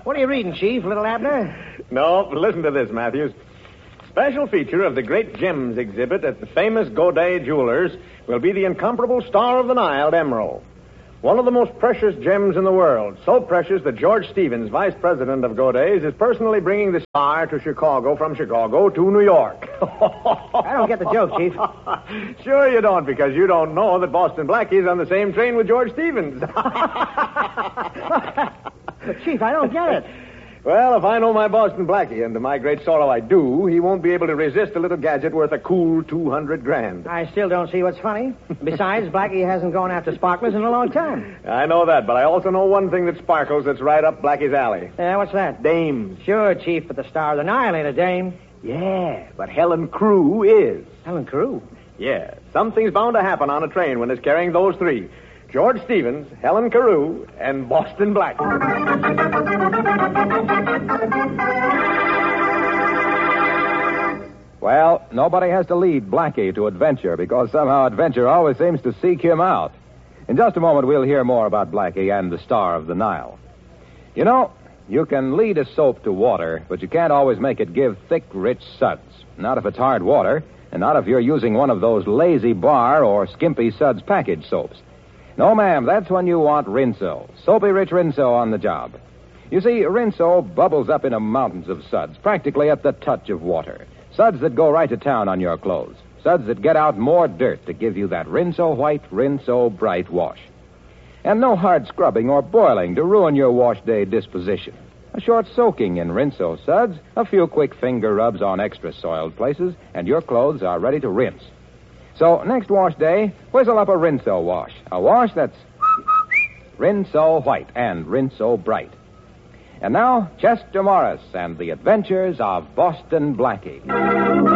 What are you reading, Chief, little Abner? No, listen to this, Matthews. Special feature of the Great Gems exhibit at the famous Godet Jewelers will be the incomparable Star of the Nile emerald. One of the most precious gems in the world. So precious that George Stevens, vice president of Godet's, is personally bringing the star to Chicago from Chicago to New York. I don't get the joke, Chief. Sure you don't, because you don't know that Boston Blackie's on the same train with George Stevens. But, Chief, I don't get it. Well, if I know my Boston Blackie, and to my great sorrow I do, he won't be able to resist a little gadget worth a cool $200,000. I still don't see what's funny. Besides, Blackie hasn't gone after sparklers in a long time. I know that, but I also know one thing that sparkles that's right up Blackie's alley. What's that? Dames. Sure, Chief, but the Star of the Nile ain't a dame. Yeah, but Helen Crew is. Helen Carew? Yeah, something's bound to happen on a train when it's carrying those three. George Stevens, Helen Carew, and Boston Blackie. Well, nobody has to lead Blackie to adventure because somehow adventure always seems to seek him out. In just a moment, we'll hear more about Blackie and the Star of the Nile. You know, you can lead a soap to water, but you can't always make it give thick, rich suds. Not if it's hard water, and not if you're using one of those Lazy Bar or Skimpy Suds package soaps. No, ma'am, that's when you want Rinso. Soapy Rich Rinso on the job. You see, Rinso bubbles up into mountains of suds, practically at the touch of water. Suds that go right to town on your clothes. Suds that get out more dirt to give you that Rinso white, Rinso bright wash. And no hard scrubbing or boiling to ruin your wash day disposition. A short soaking in Rinso suds, a few quick finger rubs on extra soiled places, and your clothes are ready to rinse. So, next wash day, whistle up a Rinso wash. A wash that's Rinso white and Rinso bright. And now, Chester Morris and the Adventures of Boston Blackie.